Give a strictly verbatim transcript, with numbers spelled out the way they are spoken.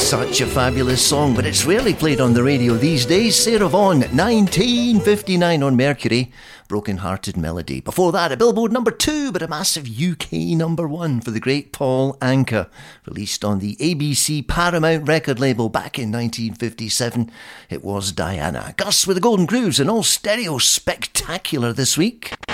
Such a fabulous song, but it's rarely played on the radio these days. Sarah Vaughan, nineteen fifty-nine on Mercury, Broken Hearted Melody. Before that, a Billboard number two, but a massive U K number one for the great Paul Anka, released on the A B C Paramount record label back in nineteen fifty-seven. It was Diana. Gus with the Golden Grooves and All Stereo Spectacular this week.